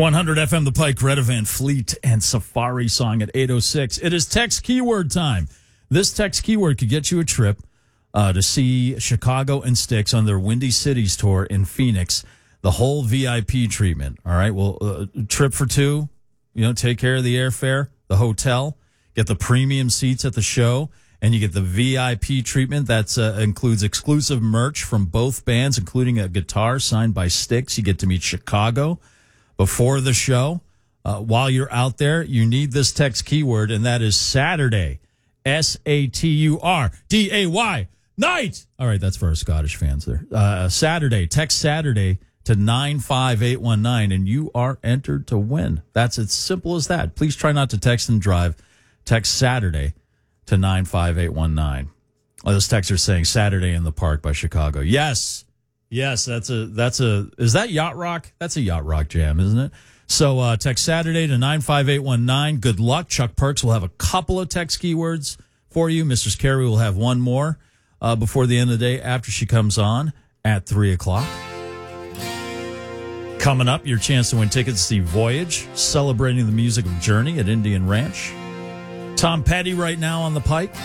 100 FM The Pike, Greta Van Fleet, and Safari Song at 8:06. It is text keyword time. This text keyword could get you a trip to see Chicago and Styx on their Windy Cities tour in Phoenix. The whole VIP treatment. All right. Well, trip for two. Take care of the airfare, the hotel, get the premium seats at the show, and you get the VIP treatment. That includes exclusive merch from both bands, including a guitar signed by Styx. You get to meet Chicago before the show. While you're out there, you need this text keyword, and that is Saturday. Saturday. Night. All right, that's for our Scottish fans there. Saturday. Text Saturday to 95819, and you are entered to win. That's as simple as that. Please try not to text and drive. Text Saturday to 95819. This texter saying Saturday in the Park by Chicago. Yes, is that Yacht Rock? That's a Yacht Rock jam, isn't it? So text Saturday to 95819. Good luck. Chuck Perks will have a couple of text keywords for you. Mistress Carey will have one more before the end of the day after she comes on at 3 o'clock. Coming up, your chance to win tickets to see Voyage, celebrating the music of Journey at Indian Ranch. Tom Petty right now on the Pike.